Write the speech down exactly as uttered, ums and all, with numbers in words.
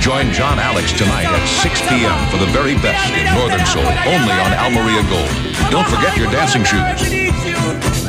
Join John Alex tonight at six p.m. for the very best in Northern Soul, only on Almeria Gold. Don't forget your dancing shoes.